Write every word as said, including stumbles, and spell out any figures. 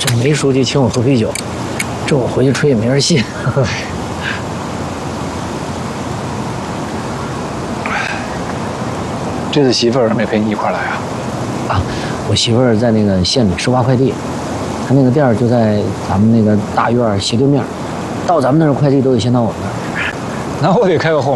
这梅书记请我喝啤酒，这我回去吹也没人信。 这次媳妇儿没陪你一块儿来啊？ 啊，我媳妇儿在那个县里收发快递，她那个店儿就在咱们那个大院斜对面，到咱们那儿快递都得先到我们那儿。 那我得开个后